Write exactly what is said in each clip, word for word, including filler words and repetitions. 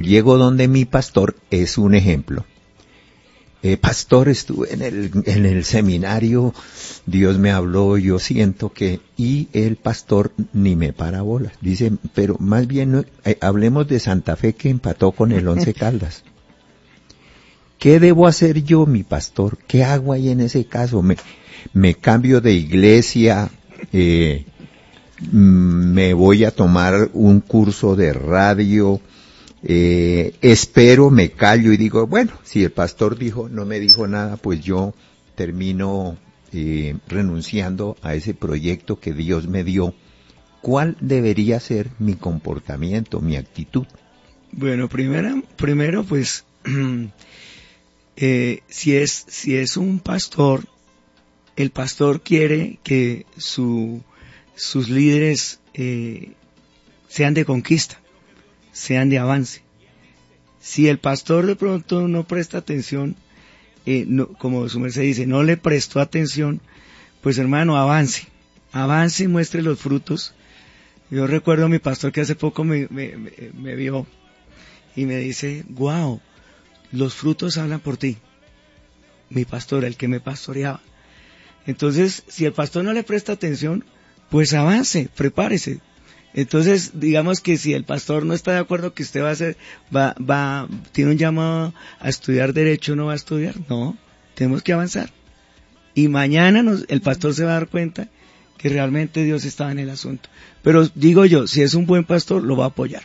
llego donde mi pastor es un ejemplo. Eh, pastor, estuve en el, en el seminario, Dios me habló, yo siento que, y el pastor ni me para bolas. Dice, pero más bien, no, eh, hablemos de Santa Fe que empató con el Once Caldas. ¿Qué debo hacer yo, mi pastor? ¿Qué hago ahí en ese caso? ¿Me, me cambio de iglesia? Eh, ¿Me voy a tomar un curso de radio? Eh, espero, me callo y digo, bueno, si el pastor dijo, no me dijo nada, pues yo termino eh, renunciando a ese proyecto que Dios me dio. ¿Cuál debería ser mi comportamiento, mi actitud? Bueno, primero, primero pues, eh, si es, si es un pastor, el pastor quiere que su, sus líderes eh, sean de conquista, sean de avance. Si el pastor de pronto no presta atención, eh, no, como su merced dice, no le prestó atención, pues hermano, avance, avance y muestre los frutos. Yo recuerdo a mi pastor que hace poco me, me, me, me vio y me dice, wow, los frutos hablan por ti. Mi pastor, el que me pastoreaba. Entonces, si el pastor no le presta atención, pues avance, prepárese. Entonces, digamos que si el pastor no está de acuerdo que usted va a hacer, va, va, tiene un llamado a estudiar derecho, no va a estudiar, no, tenemos que avanzar. Y mañana nos, el pastor se va a dar cuenta que realmente Dios estaba en el asunto. Pero digo yo, si es un buen pastor, lo va a apoyar.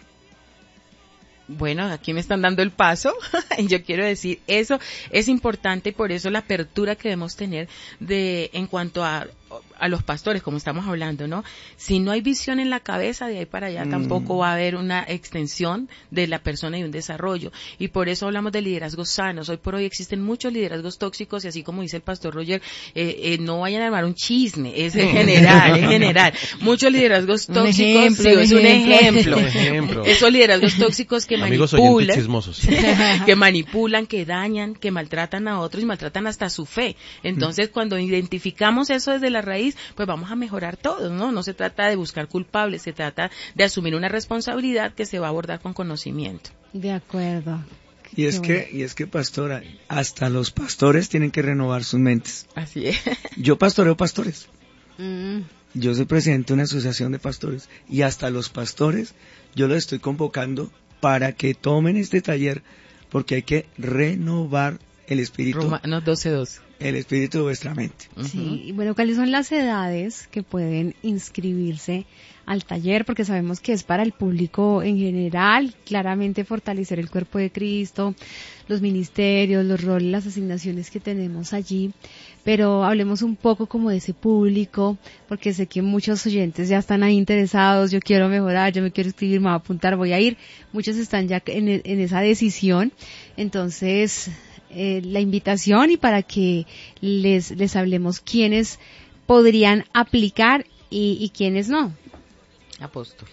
Bueno, aquí me están dando el paso. Yo quiero decir, eso es importante y por eso la apertura que debemos tener de, en cuanto a, a los pastores, como estamos hablando, ¿no? Si no hay visión en la cabeza, de ahí para allá mm. tampoco va a haber una extensión de la persona y un desarrollo. Y por eso hablamos de liderazgos sanos. Hoy por hoy existen muchos liderazgos tóxicos y así como dice el pastor Roger, eh, eh, no vayan a armar un chisme, es en general, en general. Muchos liderazgos tóxicos, un ejemplo, sí, es un ejemplo. Un ejemplo. Esos liderazgos tóxicos que Amigos manipulan, chismosos. que manipulan, que dañan, que maltratan a otros y maltratan hasta su fe. Entonces, mm. cuando identificamos eso desde la raíz, pues vamos a mejorar todo, ¿no? No se trata de buscar culpables, se trata de asumir una responsabilidad que se va a abordar con conocimiento. De acuerdo. Y es que, y es que pastora, hasta los pastores tienen que renovar sus mentes. Así es. Yo pastoreo pastores. Mm. Yo soy presidente de una asociación de pastores y hasta los pastores yo los estoy convocando para que tomen este taller porque hay que renovar el espíritu. Romanos doce dos. El espíritu de vuestra mente. Sí, y bueno, ¿cuáles son las edades que pueden inscribirse al taller? Porque sabemos que es para el público en general, claramente fortalecer el cuerpo de Cristo, los ministerios, los roles, las asignaciones que tenemos allí, pero hablemos un poco como de ese público, porque sé que muchos oyentes ya están ahí interesados, yo quiero mejorar, yo me quiero escribir, me voy a apuntar, voy a ir, muchos están ya en, en esa decisión, entonces eh, la invitación y para que les, les hablemos quiénes podrían aplicar y, y quiénes no. Apóstol.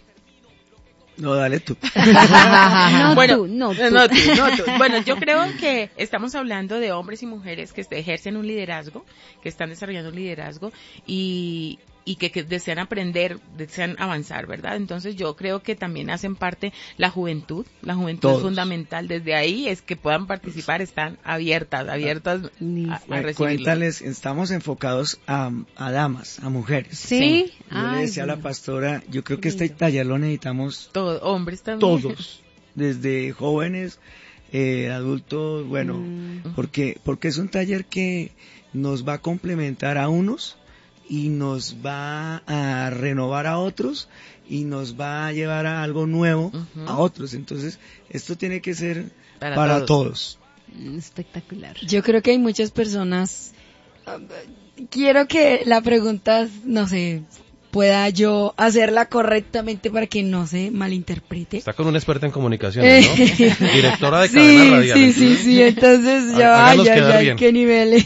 No, dale tú. no, bueno, tú, no, tú. no tú, no tú. Bueno, yo creo que estamos hablando de hombres y mujeres que ejercen un liderazgo, que están desarrollando un liderazgo y y que, que desean aprender, desean avanzar, ¿verdad? Entonces yo creo que también hacen parte la juventud, la juventud Todos. Es fundamental, desde ahí es que puedan participar, están abiertas, abiertas a, a recibirlo. Cuéntales, estamos enfocados a, a damas, a mujeres. Sí. Yo Ay, le decía bueno. a la pastora, yo creo que este taller lo necesitamos todos, hombres también. Todos, desde jóvenes, eh, adultos, bueno, mm. porque porque es un taller que nos va a complementar a unos y nos va a renovar a otros y nos va a llevar a algo nuevo uh-huh. a otros. Entonces, esto tiene que ser para, para todos. todos. Espectacular. Yo creo que hay muchas personas. Quiero que la pregunta, no sé, pueda yo hacerla correctamente para que no se malinterprete. Está con una experta en comunicaciones, ¿no? Directora de sí, cadena radial. Sí, sí, sí, entonces ya vaya, ya, ya, qué nivel.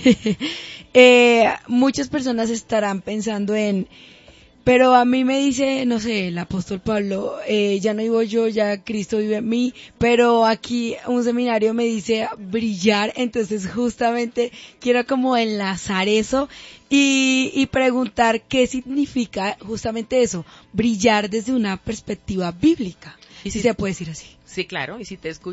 Eh, muchas personas estarán pensando en, pero a mí me dice, no sé, el apóstol Pablo, eh, ya no vivo yo, ya Cristo vive en mí, pero aquí un seminario me dice brillar, entonces justamente quiero como enlazar eso y, y preguntar qué significa justamente eso, brillar desde una perspectiva bíblica, y si, si se puede decir así. Sí, claro, y si te escucho